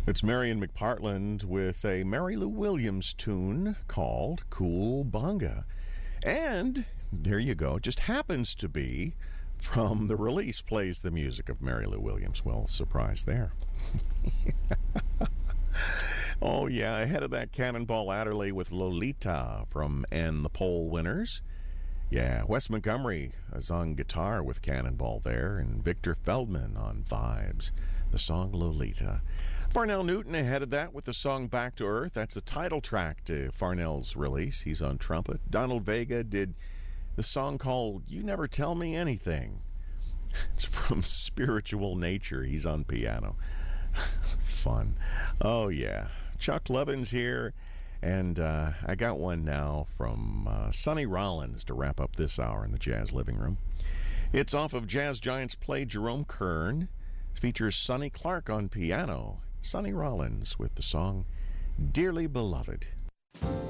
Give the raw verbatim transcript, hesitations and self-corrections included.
It's Marion McPartland with a Mary Lou Williams tune called Cool Bunga. And there you go. It just happens to be from the release plays the music of Mary Lou Williams. Well, surprise there. Oh, yeah. Ahead of that, Cannonball Adderley with Lolita from And the Poll Winners. Yeah, Wes Montgomery is on guitar with Cannonball there, and Victor Feldman on vibes. The song Lolita. Farnell Newton ahead of that with the song Back to Earth. That's the title track to Farnell's release. He's on trumpet. Donald Vega did the song called You Never Tell Me Anything. It's from Spiritual Nature. He's on piano. Fun. Oh, yeah. Chuck Levin's here. And uh, I got one now from uh, Sonny Rollins to wrap up this hour in the Jazz Living Room. It's off of Jazz Giants Play Jerome Kern. It features Sonny Clark on piano. Sonny Rollins with the song Dearly Beloved.